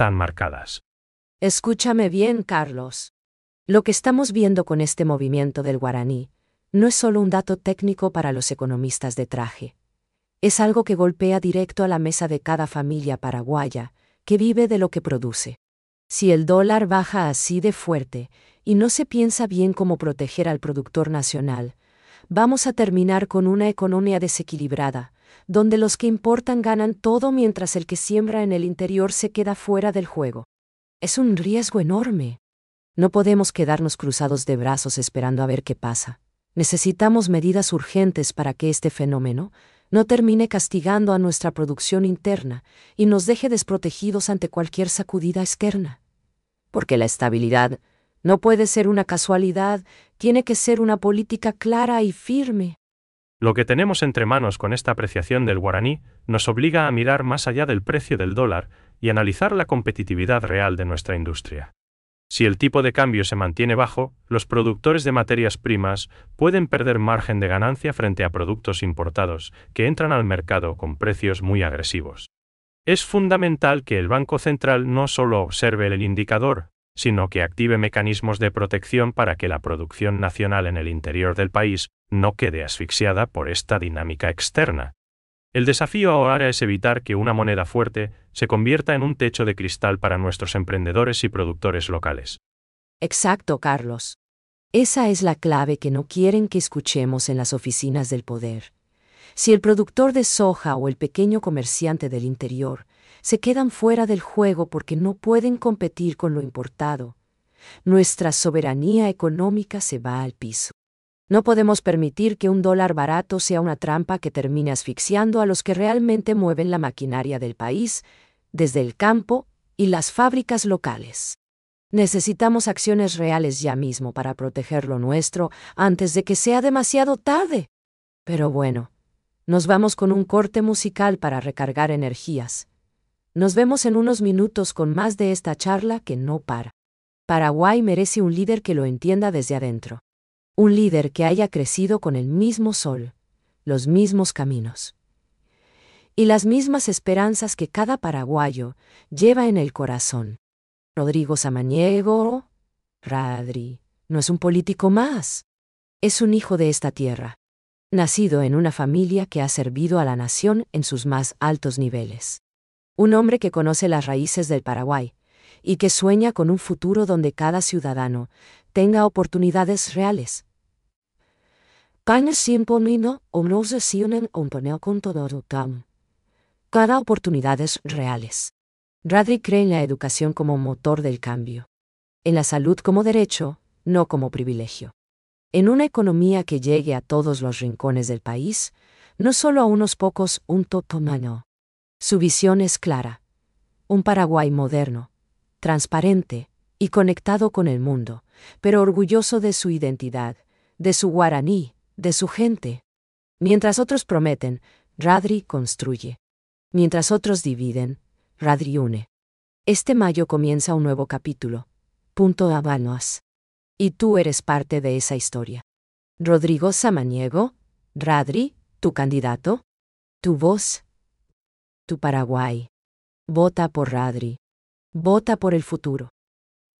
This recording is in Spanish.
tan marcadas. Escúchame bien, Carlos. Lo que estamos viendo con este movimiento del guaraní no es solo un dato técnico para los economistas de traje. Es algo que golpea directo a la mesa de cada familia paraguaya que vive de lo que produce. Si el dólar baja así de fuerte y no se piensa bien cómo proteger al productor nacional, vamos a terminar con una economía desequilibrada, donde los que importan ganan todo mientras el que siembra en el interior se queda fuera del juego. Es un riesgo enorme. No podemos quedarnos cruzados de brazos esperando a ver qué pasa. Necesitamos medidas urgentes para que este fenómeno no termine castigando a nuestra producción interna y nos deje desprotegidos ante cualquier sacudida externa. Porque la estabilidad no puede ser una casualidad, tiene que ser una política clara y firme. Lo que tenemos entre manos con esta apreciación del guaraní nos obliga a mirar más allá del precio del dólar y analizar la competitividad real de nuestra industria. Si el tipo de cambio se mantiene bajo, los productores de materias primas pueden perder margen de ganancia frente a productos importados que entran al mercado con precios muy agresivos. Es fundamental que el Banco Central no solo observe el indicador, sino que active mecanismos de protección para que la producción nacional en el interior del país no quede asfixiada por esta dinámica externa. El desafío ahora es evitar que una moneda fuerte se convierta en un techo de cristal para nuestros emprendedores y productores locales. Exacto, Carlos. Esa es la clave que no quieren que escuchemos en las oficinas del poder. Si el productor de soja o el pequeño comerciante del interior se quedan fuera del juego porque no pueden competir con lo importado, nuestra soberanía económica se va al piso. No podemos permitir que un dólar barato sea una trampa que termine asfixiando a los que realmente mueven la maquinaria del país, desde el campo y las fábricas locales. Necesitamos acciones reales ya mismo para proteger lo nuestro antes de que sea demasiado tarde. Pero bueno, nos vamos con un corte musical para recargar energías. Nos vemos en unos minutos con más de esta charla que no para. Paraguay merece un líder que lo entienda desde adentro. Un líder que haya crecido con el mismo sol, los mismos caminos y las mismas esperanzas que cada paraguayo lleva en el corazón. Rodrigo Samaniego, Radri, no es un político más. Es un hijo de esta tierra, nacido en una familia que ha servido a la nación en sus más altos niveles. Un hombre que conoce las raíces del Paraguay y que sueña con un futuro donde cada ciudadano tenga oportunidades reales. Cada oportunidades reales. Radri cree en la educación como motor del cambio. En la salud como derecho, no como privilegio. En una economía que llegue a todos los rincones del país, no solo a unos pocos, un totomano. Su visión es clara. Un Paraguay moderno, transparente y conectado con el mundo, pero orgulloso de su identidad, de su guaraní, de su gente. Mientras otros prometen, Radri construye. Mientras otros dividen, Radri une. Este mayo comienza un nuevo capítulo. Punto Habanos. Y tú eres parte de esa historia. Rodrigo Samaniego, Radri, tu candidato, tu voz, tu Paraguay. Vota por Radri. Vota por el futuro.